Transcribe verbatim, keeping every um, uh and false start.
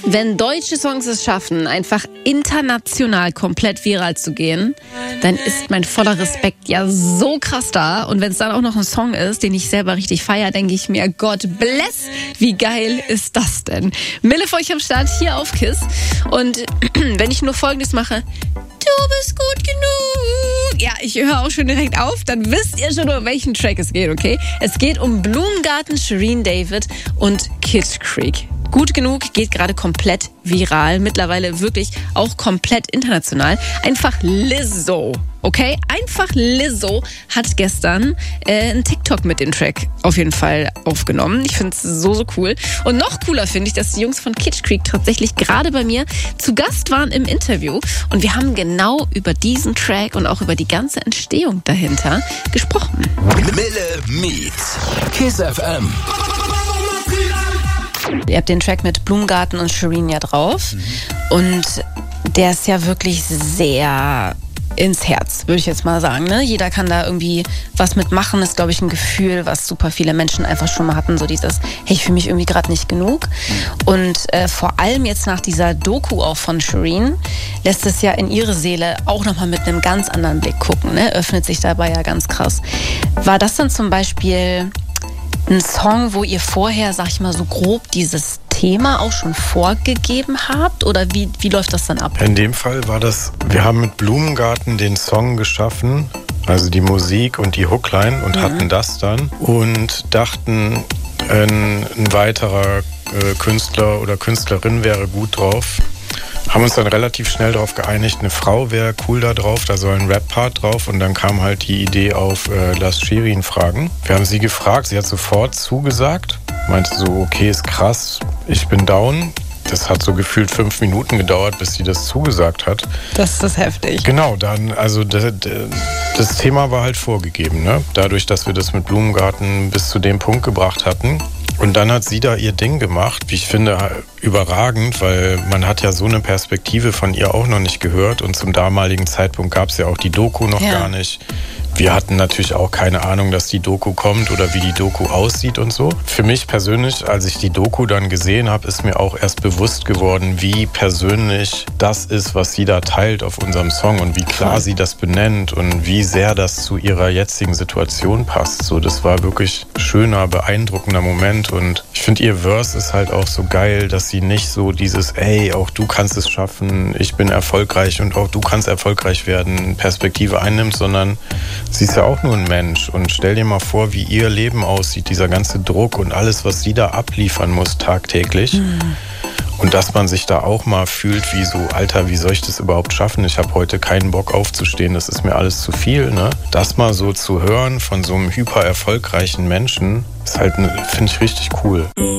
Wenn deutsche Songs es schaffen, einfach international komplett viral zu gehen, dann ist mein voller Respekt ja so krass da. Und wenn es dann auch noch ein Song ist, den ich selber richtig feiere, denke ich mir, Gott bless, wie geil ist das denn? Mille für euch am Start, hier auf KISS. Und wenn ich nur Folgendes mache, du bist gut genug. Ja, ich höre auch schon direkt auf, dann wisst ihr schon, um welchen Track es geht, okay? Es geht um Blumengarten, Shirin David und Kid Creek. Gut genug geht gerade komplett viral, mittlerweile wirklich auch komplett international. Einfach Lizzo, okay? Einfach Lizzo hat gestern äh, einen TikTok mit dem Track auf jeden Fall aufgenommen. Ich finde es so, so cool. Und noch cooler finde ich, dass die Jungs von Kid Creek tatsächlich gerade bei mir zu Gast waren im Interview. Und wir haben genau über diesen Track und auch über die ganze Entstehung dahinter gesprochen. Mille meets KISS F M. Ihr habt den Track mit Blumengarten und Shirin ja drauf. Mhm. Und der ist ja wirklich sehr ins Herz, würde ich jetzt mal sagen. Ne? Jeder kann da irgendwie was mitmachen. Ist, glaube ich, ein Gefühl, was super viele Menschen einfach schon mal hatten. So dieses, hey, ich fühle mich irgendwie gerade nicht genug. Mhm. Und äh, vor allem jetzt nach dieser Doku auch von Shirin lässt es ja in ihre Seele auch nochmal mit einem ganz anderen Blick gucken. Ne? Öffnet sich dabei ja ganz krass. War das dann zum Beispiel ein Song, wo ihr vorher, sag ich mal, so grob dieses Thema auch schon vorgegeben habt? Oder wie, wie läuft das dann ab? In dem Fall war das, wir haben mit Blumengarten den Song geschaffen, also die Musik und die Hookline und mhm. hatten das dann und dachten, ein, ein weiterer äh, Künstler oder Künstlerin wäre gut drauf. Haben uns dann relativ schnell darauf geeinigt, eine Frau wäre cool da drauf, da soll ein Rap-Part drauf und dann kam halt die Idee auf, äh, lass Shirin fragen. Wir haben sie gefragt, sie hat sofort zugesagt, meinte so, okay, ist krass, ich bin down. Das hat so gefühlt fünf Minuten gedauert, bis sie das zugesagt hat. Das ist heftig. Genau, dann, also das, das Thema war halt vorgegeben, ne? Dadurch, dass wir das mit Blumengarten bis zu dem Punkt gebracht hatten. Und dann hat sie da ihr Ding gemacht, wie ich finde, überragend, weil man hat ja so eine Perspektive von ihr auch noch nicht gehört und zum damaligen Zeitpunkt gab es ja auch die Doku noch ja. gar nicht. Wir hatten natürlich auch keine Ahnung, dass die Doku kommt oder wie die Doku aussieht und so. Für mich persönlich, als ich die Doku dann gesehen habe, ist mir auch erst bewusst geworden, wie persönlich das ist, was sie da teilt auf unserem Song und wie klar sie das benennt und wie sehr das zu ihrer jetzigen Situation passt. So, das war wirklich ein schöner, beeindruckender Moment und ich finde, ihr Verse ist halt auch so geil, dass sie nicht so dieses, ey, auch du kannst es schaffen, ich bin erfolgreich und auch du kannst erfolgreich werden, Perspektive einnimmt, sondern sie ist ja auch nur ein Mensch und stell dir mal vor, wie ihr Leben aussieht, dieser ganze Druck und alles, was sie da abliefern muss tagtäglich. Mhm. Und dass man sich da auch mal fühlt wie so, Alter, wie soll ich das überhaupt schaffen? Ich habe heute keinen Bock aufzustehen, das ist mir alles zu viel. Ne? Das mal so zu hören von so einem hyper erfolgreichen Menschen, ist halt, finde ich, richtig cool.